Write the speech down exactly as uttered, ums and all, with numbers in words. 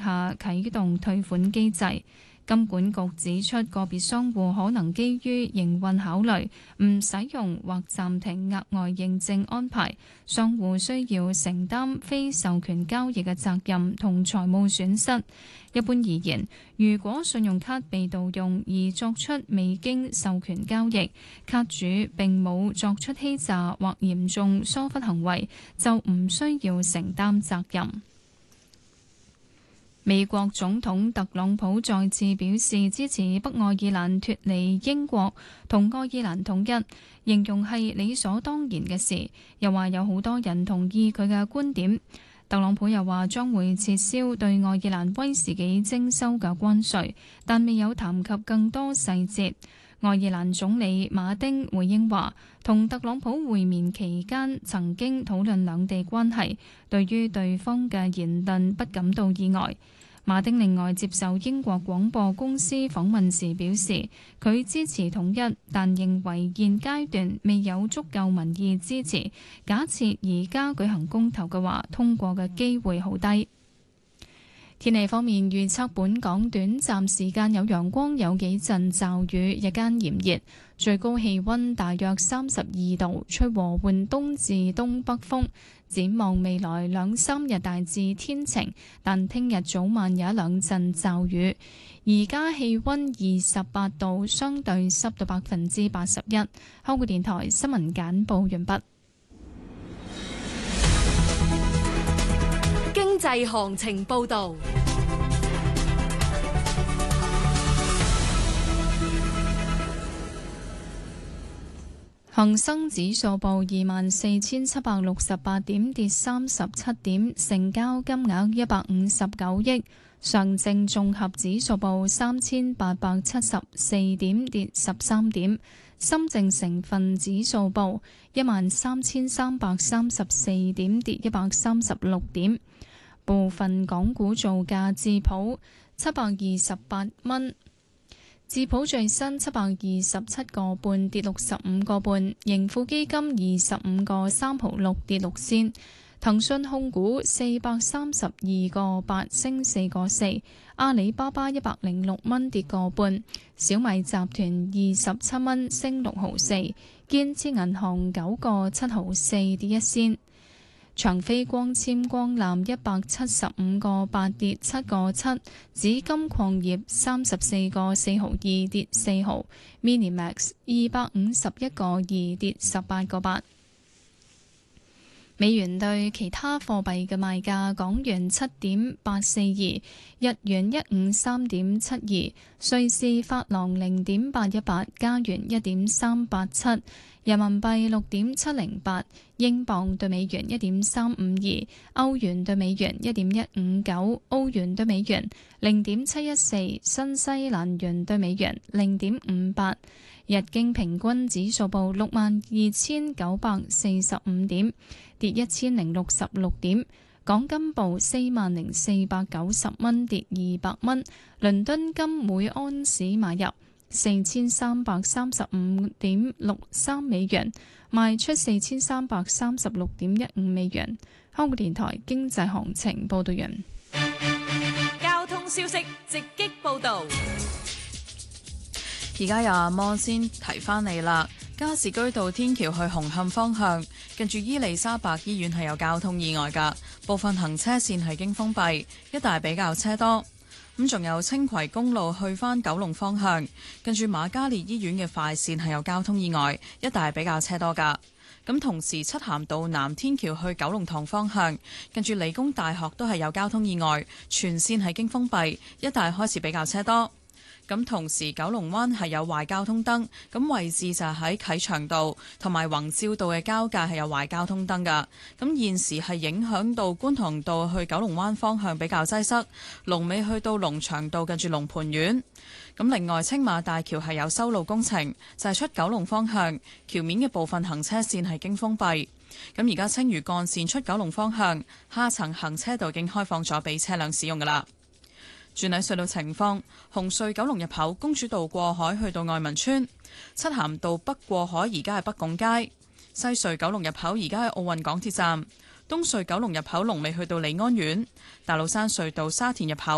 下啟動退款機制。金管局指出，個別商戶可能基於營運考慮，唔使用或暫停額外認證安排，商戶需要承擔非授權交易嘅責任同財務損失。一般而言，如果信用卡被盜用而作出未經授權交易，卡主並冇作出欺詐或嚴重疏忽行為，就唔需要承擔責任。美國總統特朗普再次表示支持北愛爾蘭脫離英國同愛爾蘭統一，形容係理所當然嘅事，又話有好多人同意佢嘅觀點。特朗普又話將會撤銷對愛爾蘭威士忌徵收嘅關稅，但未有談及更多細節。愛爾蘭總理馬丁回應話，同特朗普會面期間曾經討論兩地關係，對於對方嘅言論不感到意外。馬丁另外接受英國廣播公司訪問時表示，佢支持統一，但認為現階段未有足夠民意支持。假設而家舉行公投嘅話，通過嘅機會好低。天氣方面預測，本港短暫時間有陽光，有幾陣驟雨，日間炎熱，最高氣溫大約三十二度，吹和緩東至東北風。展望未來兩三日大致天晴，但聽日早晚有一兩陣驟雨。而家氣溫二十八度，相對濕度百分之八十一。香港電台新聞簡報完畢。 經濟行情報道。 恒生指數報二萬四千七百六十八點，跌三十七點，成交金額一百五十九億。上證綜合指數報三千八百七十四點，跌十三點。深證成分指數報一萬三千三百三十四點，跌一百三十六點。部分港股造價，智普七百二十八蚊。智普最新七百二十七個半，跌六十五個半，盈富基金二十五個三毫六，跌六仙，騰訊控股四百三十二個八，升四個四，阿里巴巴一百零六蚊，跌個半，小米集團二十七蚊，升六毫四，建設銀行九個七毫四，跌一仙。長飛光纖光纜一百七十五個八，跌七個七，紫金礦業三十四個四毫二，跌四毫 ，Minimax 二百五十一個二，跌十八個八。美元對其他貨幣嘅賣價：港元七點八四二，日元一五三點七二，瑞士法郎零點八一八，加元一點三八七，人民幣六點七零八，英鎊對美元一點三五二，歐元對美元一點一五九，澳元對美元零點七一四，新西蘭元對美元零點五八。日經平均指數報六萬二千九百四十五點，跌一千零六十六點。港金報四萬零四百九十蚊，跌二百蚊。倫敦金每安士買入四千三百三十五點六三美元，賣出四千三百三十六點一五美元。香港電台經濟行情報道完。 交通消息直擊報道。 而家有阿摩先提翻你啦，加士居道天橋去紅磡方向，近住伊利沙伯醫院係有交通意外㗎，部分行車線係經封閉，一帶比較車多。咁仲有青葵公路去返九龍方向，近住瑪嘉烈醫院嘅快線係有交通意外，一帶比較車多㗎。咁同時漆咸道南天橋去九龍塘方向，近住理工大學都係有交通意外，全線係經封閉，一帶開始比較車多。咁同時九龍灣係有壞交通燈，咁位置就係喺啟祥道同埋宏照道嘅交界係有壞交通燈㗎。咁現時係影響到觀塘道去九龍灣方向比較擠塞，龍尾去到龍翔道近住龍蟠苑。咁另外青馬大橋係有修路工程，就係出九龍方向橋面嘅部分行車線係經封閉。咁而家青嶼幹線出九龍方向下層行車道已經開放咗俾車輛使用㗎啦。轉睇隧道情況，紅隧九龍入口公主道過海去到愛民村，漆咸道北過海而家係北拱街，西隧九龍入口而家喺奧運港鐵站，東隧九龍入口龍尾去到利安苑，大老山隧道沙田入口